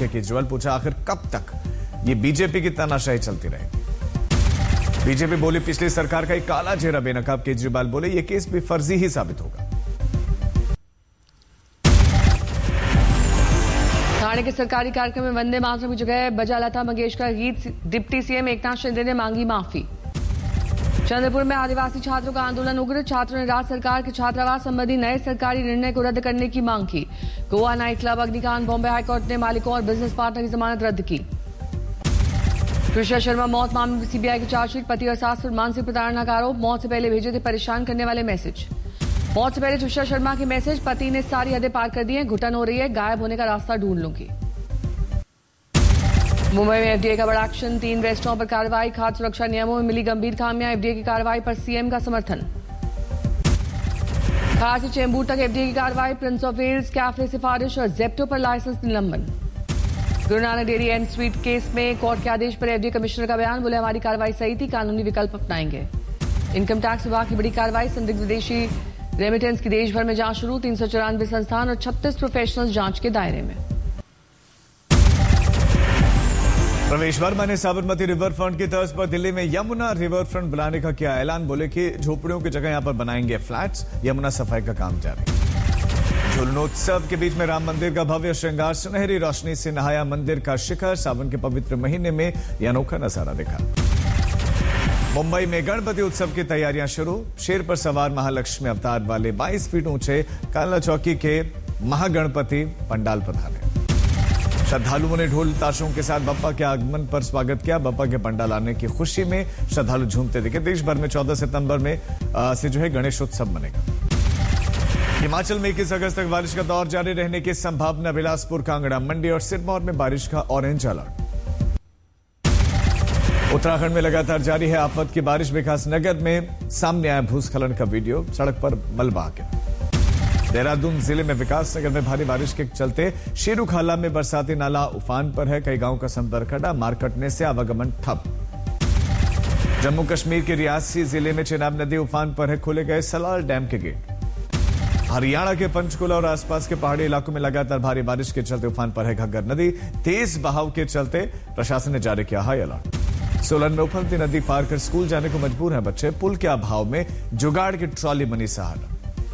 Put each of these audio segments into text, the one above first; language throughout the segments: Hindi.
के केजरीवाल। पूछा आखिर कब तक ये बीजेपी की तानाशाही चलती रहेगी। बीजेपी बोली पिछली सरकार का एक काला चेहरा बेनकाब। केजरीवाल बोले ये केस भी फर्जी ही साबित होगा। ठाणे के सरकारी कार्यक्रम में वंदे मातरम की जगह बजा लता मंगेशकर गीत। डिप्टी सीएम एकनाथ शिंदे ने मांगी माफी। चंद्रपुर में आदिवासी छात्रों का आंदोलन उग्र। छात्रों ने राज्य सरकार के छात्रावास संबंधी नए सरकारी निर्णय को रद्द करने की मांग की। गोवा नाइट क्लब अग्निकांड। बॉम्बे हाईकोर्ट ने मालिकों और बिजनेस पार्टनर की जमानत रद्द की। कृष्णा शर्मा मौत मामले में सीबीआई की चार्जशीट। पति और सास पर मानसिक प्रताड़ना का आरोप। मौत से पहले भेजे थे परेशान करने वाले मैसेज। मौत से पहले कृष्णा शर्मा के मैसेज। पति ने सारी हदें पार कर दी है, घुटन हो रही है, गायब होने का रास्ता ढूंढ लूंगी। मुंबई में एफडीए का बड़ा एक्शन। 3 रेस्टोरों पर कार्रवाई। खाद्य सुरक्षा नियमों में मिली गंभीर खामियां। एफडीए की कार्रवाई पर सीएम का समर्थन। खास से चेंबूर तक एफडीए की कार्रवाई। प्रिंस ऑफ वेल्स कैफे सिफारिश और जेप्टो पर लाइसेंस निलंबन। Guru Nanak dairy and sweet case में कोर्ट के आदेश पर एफडीए कमिश्नर का बयान। बोले हमारी कार्रवाई सही थी, कानूनी विकल्प अपनाएंगे। इनकम टैक्स विभाग की बड़ी कार्रवाई। संदिग्ध विदेशी रेमिटेंस की देश भर में जांच शुरू। 394 संस्थान और 36 प्रोफेशनल्स जांच के दायरे में। रमेश वर्मा ने साबरमती रिवर फ्रंट की तर्ज पर दिल्ली में यमुना रिवर फ्रंट बनाने का किया ऐलान। बोले कि झोपड़ियों की जगह यहां पर बनाएंगे फ्लैट्स। यमुना सफाई का काम जारी। झूलनोत्सव के बीच में राम मंदिर का भव्य श्रृंगार। सुनहरी रोशनी से नहाया मंदिर का शिखर। सावन के पवित्र महीने में यह अनोखा नजारा देखा। मुंबई में गणपति उत्सव की तैयारियां शुरू। शेर पर सवार महालक्ष्मी अवतार वाले 22 फीट ऊंचे काला चौकी के महागणपति पंडाल पधारे। श्रद्धालुओं ने ढोल ताशों के साथ बप्पा के आगमन पर स्वागत किया। बप्पा के पंडाल आने की खुशी में श्रद्धालु झूमते दिखे। देश भर में 14 सितंबर में से गणेशोत्सव बनेगा। हिमाचल में 21 अगस्त तक बारिश का दौर जारी रहने की संभावना। बिलासपुर, कांगड़ा, मंडी और सिरमौर में बारिश का ऑरेंज अलर्ट। उत्तराखंड में लगातार जारी है आफत की बारिश। विकासनगर में सामने आया भूस्खलन का वीडियो। सड़क पर मलबा आ गया। देहरादून जिले में विकासनगर में भारी बारिश के चलते शेरूखाला में बरसाती नाला उफान पर है। कई गांवों का संपर्क हटा। मार कटने से आवागमन ठप। जम्मू कश्मीर के रियासी जिले में चेनाब नदी उफान पर है। खोले गए सलाल डैम के गेट। हरियाणा के पंचकुला और आसपास के पहाड़ी इलाकों में लगातार भारी बारिश के चलते उफान पर है घग्गर नदी। तेज बहाव के चलते प्रशासन ने जारी किया हाई अलर्ट। सोलन में उफनती नदी पार कर स्कूल जाने को मजबूर हैं बच्चे। पुल के अभाव में जुगाड़ की ट्रॉली बनी सहारा।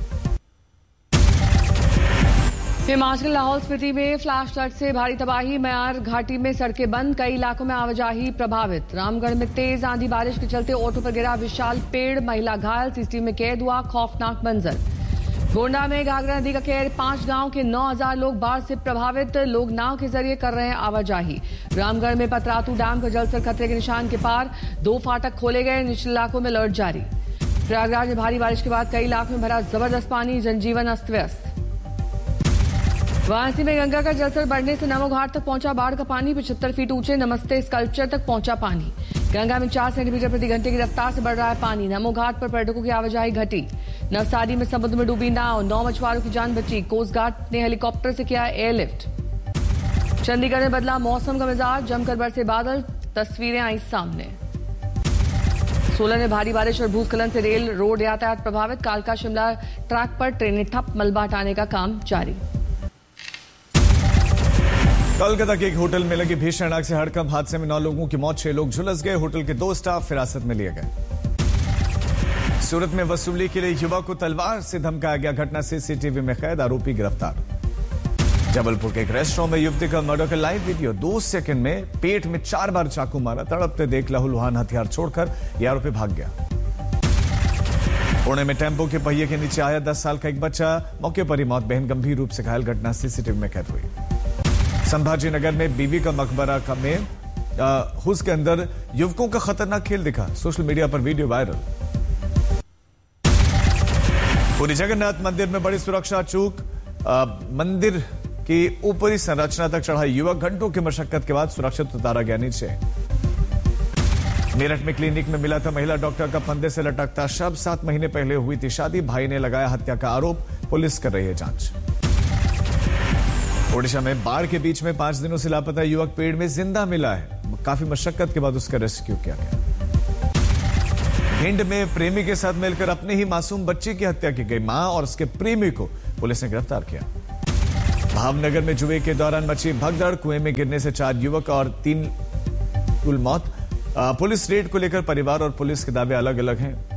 हिमाचल लाहौल स्पीति में फ्लैश फ्लड से भारी तबाही। म्यार घाटी में सड़कें बंद। कई इलाकों में आवाजाही प्रभावित। रामगढ़ में तेज आंधी बारिश के चलते ऑटो पर गिरा विशाल पेड़। महिला घायल। सीसीटीवी में कैद हुआ खौफनाक मंजर। गोंडा में घाघरा नदी का कहर। 5 गांव के 9000 लोग बाढ़ से प्रभावित। लोग नाव के जरिए कर रहे हैं आवाजाही। रामगढ़ में पतरातू डैम का जलस्तर खतरे के निशान के पार। 2 फाटक खोले गए। निचले इलाकों में अलर्ट जारी। प्रयागराज में भारी बारिश के बाद कई इलाकों में भरा जबरदस्त पानी। जनजीवन अस्त व्यस्त। वाराणसी में गंगा का जलस्तर बढ़ने से नमो घाट तक पहुंचा बाढ़ का पानी। 75 फीट ऊंचे नमस्ते स्कल्पचर तक पहुंचा पानी। गंगा में 4 सेंटीमीटर प्रति घंटे की रफ्तार से बढ़ रहा है पानी। नमो घाट पर पर्यटकों की आवाजाही घटी। नवसारी में समुद्र में डूबी नाव। 9 मछुआरों की जान बची। कोस्ट गार्ड ने हेलीकॉप्टर से किया एयरलिफ्ट। चंडीगढ़ में बदला मौसम का मिजाज। जमकर बरसे बादल। तस्वीरें आई सामने। सोलन में भारी बारिश और भूस्खलन से रेल रोड यातायात प्रभावित। कालका शिमला ट्रैक पर ट्रेनें ठप। मलबा हटाने का काम जारी। कोलकाता के एक होटल में लगी भीषण आग से हड़कंप हादसे में 9 लोगों की मौत। 6 लोग झुलस गए। होटल के 2 स्टाफ हिरासत में लिए गए। सूरत में वसूली के लिए युवक को तलवार से धमकाया गया। घटना सीसीटीवी में कैद। आरोपी गिरफ्तार। जबलपुर के एक रेस्टोरेंट में युवती का मर्डर का लाइव वीडियो। 2 सेकंड में पेट में 4 बार चाकू मारा। तड़पते देख लहूलुहान हथियार छोड़कर यह आरोपी भाग गया। पुणे में टेम्पो के पहिए के नीचे आया 10 साल का एक बच्चा। मौके पर ही मौत। बहन गंभीर रूप से घायल। घटना सीसीटीवी में कैद हुई। संभाजी नगर में बीबी का मकबरा में हुस के अंदर युवकों का खतरनाक खेल दिखा। सोशल मीडिया पर वीडियो वायरल। पूरी जगन्नाथ मंदिर में बड़ी सुरक्षा चूक। मंदिर की ऊपरी संरचना तक चढ़ा युवक। घंटों की मशक्कत के बाद सुरक्षित उतारा गया नीचे। मेरठ में क्लिनिक में मिला था महिला डॉक्टर का फंदे से लटकता शव। 7 महीने पहले हुई थी शादी। भाई ने लगाया हत्या का आरोप। पुलिस कर रही है जांच। ओडिशा में बाढ़ के बीच में 5 दिनों से लापता युवक पेड़ में जिंदा मिला है। काफी मशक्कत के बाद उसका रेस्क्यू किया गया। भिंड में प्रेमी के साथ मिलकर अपने ही मासूम बच्ची की हत्या की गई। मां और उसके प्रेमी को पुलिस ने गिरफ्तार किया। भावनगर में जुए के दौरान मची भगदड़, कुएं में गिरने से 4 युवक और 3 कुल मौत। पुलिस रेड को लेकर परिवार और पुलिस के दावे अलग अलग हैं।